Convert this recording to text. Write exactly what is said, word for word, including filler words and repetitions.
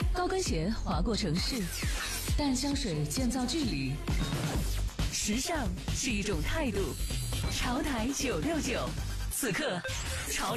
高跟鞋划过城市，淡香水建造距离。时尚是一种态度。潮台九六九，此刻潮